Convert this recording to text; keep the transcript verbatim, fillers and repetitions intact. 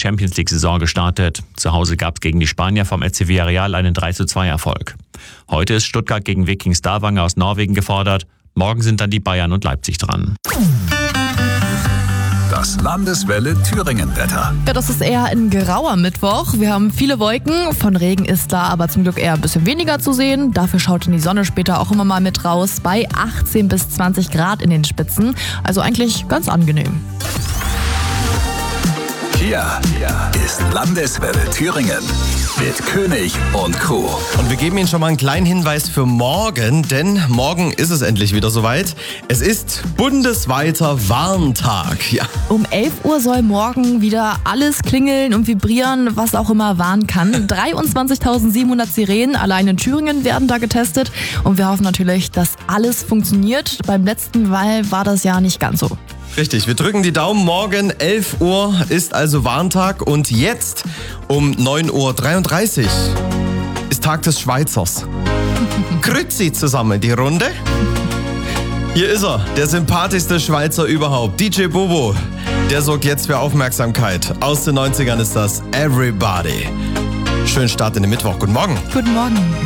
Champions-League-Saison gestartet. Zu Hause gab es gegen die Spanier vom F C Villarreal einen drei zu zwei Erfolg. Heute ist Stuttgart gegen Viking Stavanger aus Norwegen gefordert. Morgen sind dann die Bayern und Leipzig dran. Das Landeswelle Thüringen-Wetter. Ja, das ist eher ein grauer Mittwoch. Wir haben viele Wolken. Von Regen ist da aber zum Glück eher ein bisschen weniger zu sehen. Dafür schaut die Sonne später auch immer mal mit raus. Bei achtzehn bis zwanzig Grad in den Spitzen. Also eigentlich ganz angenehm. Hier ist Landeswelle Thüringen mit König und Crew. Und wir geben Ihnen schon mal einen kleinen Hinweis für morgen, denn morgen ist es endlich wieder soweit. Es ist bundesweiter Warntag. Ja. Um elf Uhr soll morgen wieder alles klingeln und vibrieren, was auch immer warnen kann. dreiundzwanzigtausendsiebenhundert Sirenen allein in Thüringen werden da getestet. Und wir hoffen natürlich, dass alles funktioniert. Beim letzten Mal war das ja nicht ganz so. Richtig, wir drücken die Daumen. Morgen elf Uhr ist also Warntag und jetzt um neun Uhr dreiunddreißig ist Tag des Schweizers. Grüezi zusammen, die Runde. Hier ist er, der sympathischste Schweizer überhaupt, D J Bobo. Der sorgt jetzt für Aufmerksamkeit. Aus den neunzigern ist das Everybody. Schönen Start in den Mittwoch. Guten Morgen. Guten Morgen.